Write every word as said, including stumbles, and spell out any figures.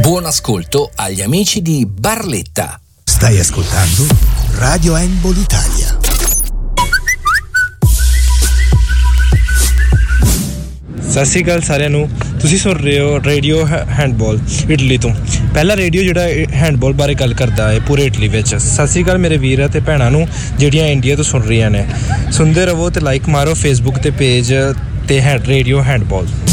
Buon ascolto agli amici di Barletta. Stai ascoltando Radio Handball Italia. ਸਤਿ ਸ਼੍ਰੀ ਅਕਾਲ ਸਾਰਿਆਂ ਨੂੰ। ਤੁਸੀਂ ਸੁਣ ਰਹੇ ਹੋ ਰੇਡੀਓ ਹੈਂਡਬਾਲ ਇਟਲੀ ਤੋਂ, ਪਹਿਲਾ ਰੇਡੀਓ ਜਿਹੜਾ ਹੈਂਡਬਾਲ ਬਾਰੇ ਗੱਲ ਕਰਦਾ ਹੈ ਪੂਰੇ ਇਟਲੀ ਵਿੱਚ। ਸਤਿ ਸ਼੍ਰੀ ਅਕਾਲ ਮੇਰੇ ਵੀਰ ਅਤੇ ਭੈਣਾਂ ਨੂੰ ਜਿਹੜੀਆਂ ਇੰਡੀਆ ਤੋਂ ਸੁਣ ਰਹੀਆਂ ਨੇ। ਸੁਣਦੇ ਰਹੋ ਤੇ ਲਾਈਕ ਮਾਰੋ ਫੇਸਬੁੱਕ ਤੇ ਪੇਜ ਤੇ ਹੈ ਰੇਡੀਓ ਹੈਂਡਬਾਲ।